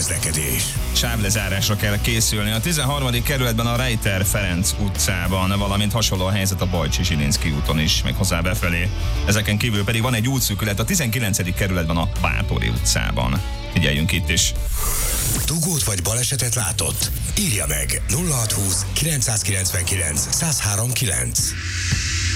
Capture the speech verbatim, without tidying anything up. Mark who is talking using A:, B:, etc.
A: közlekedés.
B: Sávlezárásra kell készülni. A tizenharmadik kerületben a Rejter Ferenc utcában, valamint hasonló a helyzet a Bajcsi Zsilinszky úton is, még hozzá befelé. Ezeken kívül pedig van egy útszűkület a tizenkilencedik kerületben a Báthori utcában. Figyeljünk itt is.
A: Dugót vagy balesetet látott? Írja meg nulla hatszázhúsz kilencszázkilencvenkilenc százhárom kilenc.